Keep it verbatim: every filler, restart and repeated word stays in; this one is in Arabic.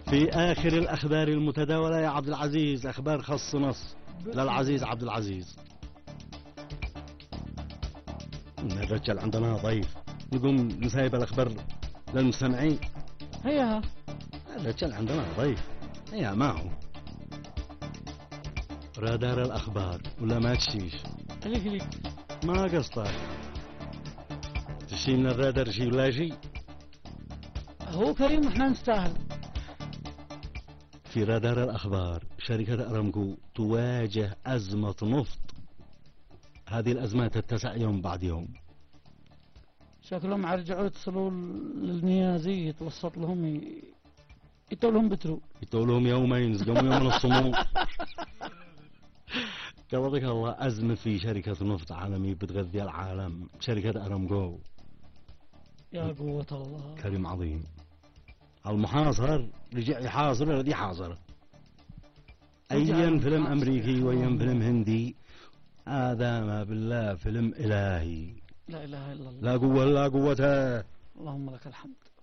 في آخر الأخبار المتداولة يا عبد العزيز أخبار خص نص للعزيز عبد العزيز. الرجال عندنا ضيف، نقوم نسايب الأخبار للمستمعين. هيا الرجال عندنا ضيف، هيا ما هو رادار الأخبار ولا ما تشيش؟ خليك ليك ما قصدك تشي من الرادار شي ولا شي؟ هو كريم واحنا نستاهل. في رادار الأخبار شركة أرامكو تواجه أزمة نفط، هذه الأزمة تتسع يوم بعد يوم. شكلهم عرجعوا يتصلوا للنيازي يتوسط لهم ي... يتو لهم بترو يتو لهم يومين يزقموا يوم الصموم. قبضك الله أزمة في شركة نفط عالمي بتغذي العالم، شركة أرامكو. يا قوة الله. كريم عظيم. المحاصر رجع يحاصر الذي حاصر. أيا فيلم أمريكي وأيا فيلم هندي، هذا ما بالله فيلم إلهي. لا إله إلا الله. لا قوة لا قوة. اللهم لك الحمد.